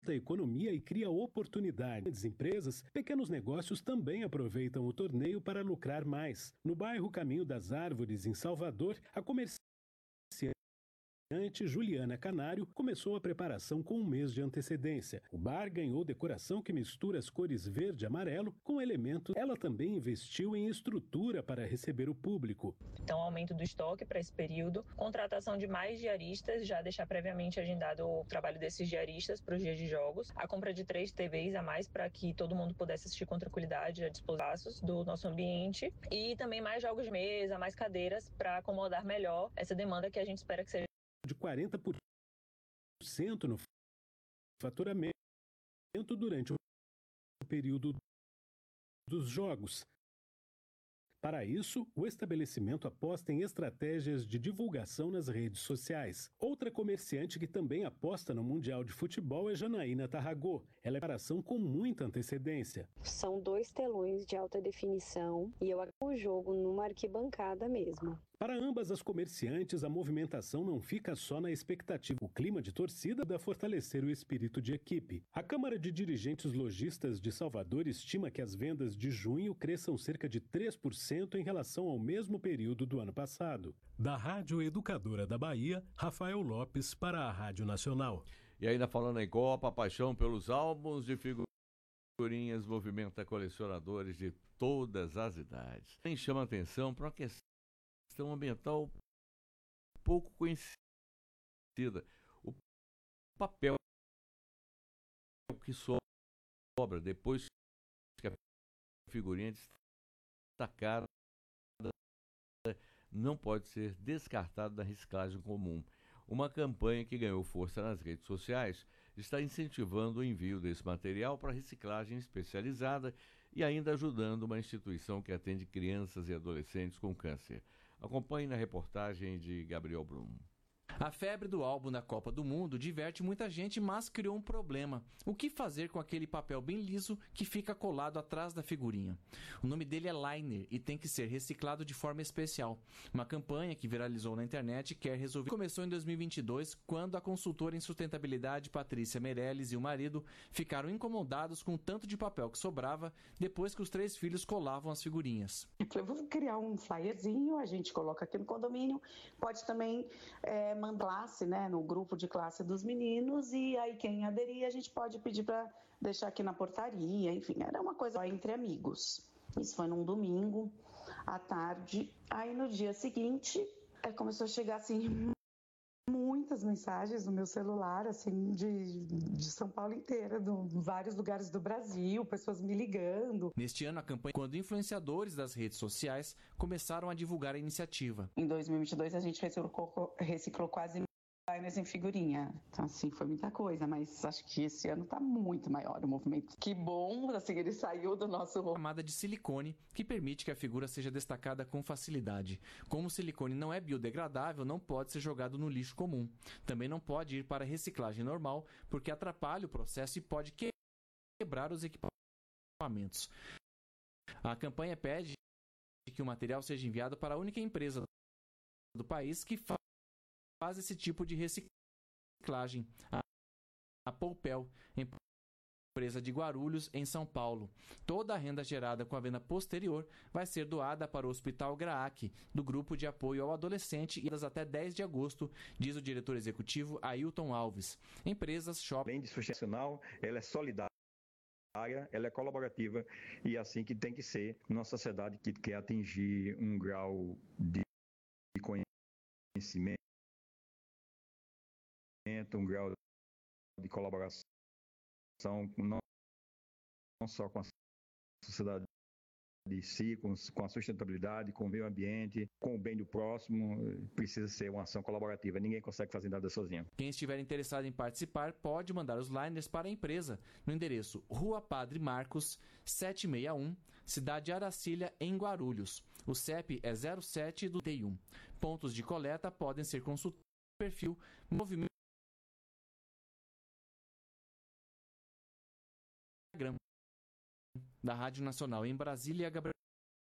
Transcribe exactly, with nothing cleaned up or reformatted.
a economia e cria oportunidades. Empresas, pequenos negócios também aproveitam o torneio para lucrar mais. No bairro Caminho das Árvores, em Salvador, a comerciante Juliana Canário começou a preparação com um mês de antecedência. O bar ganhou decoração que mistura as cores verde e amarelo com elementos. Ela também investiu em estrutura para receber o público. Então, aumento do estoque para esse período, contratação de mais diaristas, já deixar previamente agendado o trabalho desses diaristas para os dias de jogos, a compra de três T Vs a mais para que todo mundo pudesse assistir com tranquilidade a disposição do nosso ambiente e também mais jogos de mesa, mais cadeiras para acomodar melhor essa demanda que a gente espera que seja de quarenta por cento no faturamento durante o período dos jogos. Para isso, o estabelecimento aposta em estratégias de divulgação nas redes sociais. Outra comerciante que também aposta no Mundial de Futebol é Janaína Tarragó. Ela é preparação com muita antecedência. São dois telões de alta definição e eu acabo o jogo numa arquibancada mesmo. Para ambas as comerciantes, a movimentação não fica só na expectativa. O clima de torcida dá fortalecer o espírito de equipe. A Câmara de Dirigentes Lojistas de Salvador estima que as vendas de junho cresçam cerca de três por cento em relação ao mesmo período do ano passado. Da Rádio Educadora da Bahia, Rafael Lopes para a Rádio Nacional. E ainda falando em Copa, a paixão pelos álbuns de figurinhas movimenta colecionadores de todas as idades. Nem chama atenção para uma questão questão ambiental pouco conhecida. O papel que sobra depois que a figurinha está destacada não pode ser descartado da reciclagem comum. Uma campanha que ganhou força nas redes sociais está incentivando o envio desse material para reciclagem especializada e ainda ajudando uma instituição que atende crianças e adolescentes com câncer. Acompanhe na reportagem de Gabriel Brum. A febre do álbum na Copa do Mundo diverte muita gente, mas criou um problema. O que fazer com aquele papel bem liso que fica colado atrás da figurinha? O nome dele é liner e tem que ser reciclado de forma especial. Uma campanha que viralizou na internet quer resolver. Começou em dois mil e vinte e dois, quando a consultora em sustentabilidade Patrícia Meirelles e o marido ficaram incomodados com o tanto de papel que sobrava depois que os três filhos colavam as figurinhas. Eu falei, vou criar um flyerzinho, a gente coloca aqui no condomínio, pode também é, mandar classe, né, no grupo de classe dos meninos, e aí quem aderir a gente pode pedir para deixar aqui na portaria, enfim, era uma coisa entre amigos. Isso foi num domingo à tarde. Aí no dia seguinte é, começou a chegar assim muitas mensagens no meu celular, assim, de, de São Paulo inteira, de vários lugares do Brasil, pessoas me ligando. Neste ano, a campanha, quando influenciadores das redes sociais começaram a divulgar a iniciativa. Em dois mil e vinte e dois, a gente reciclou, reciclou quase liners em figurinha. Então, assim, foi muita coisa, mas acho que esse ano tá muito maior o movimento. Que bom, assim, ele saiu do nosso... Camada de silicone, que permite que a figura seja destacada com facilidade. Como o silicone não é biodegradável, não pode ser jogado no lixo comum. Também não pode ir para a reciclagem normal, porque atrapalha o processo e pode quebrar os equipamentos. A campanha pede que o material seja enviado para a única empresa do país que faz faz esse tipo de reciclagem, a, a Poupel, empresa de Guarulhos, em São Paulo. Toda a renda gerada com a venda posterior vai ser doada para o Hospital Graac, do Grupo de Apoio ao Adolescente, e até dez de agosto, diz o diretor executivo Ailton Alves. Empresas, shopping... Além de sustentacional, ela é solidária, ela é colaborativa e é assim que tem que ser numa sociedade que quer atingir um grau de conhecimento, um grau de colaboração não, não só com a sociedade de si, com, com a sustentabilidade, com o meio ambiente, com o bem do próximo. Precisa ser uma ação colaborativa, ninguém consegue fazer nada sozinho. Quem estiver interessado em participar pode mandar os liners para a empresa no endereço Rua Padre Marcos, setecentos e sessenta e um, Cidade Aracília, em Guarulhos. O C E P é zero sete do T um. Pontos de coleta podem ser consultados no perfil Movimento da Rádio Nacional em Brasília, Gabriel